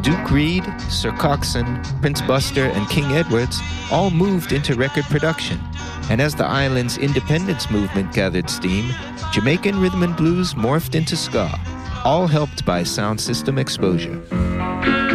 Duke Reed, Sir Coxsone, Prince Buster, and King Edwards all moved into record production. And as the island's independence movement gathered steam, Jamaican rhythm and blues morphed into ska, all helped by sound system exposure.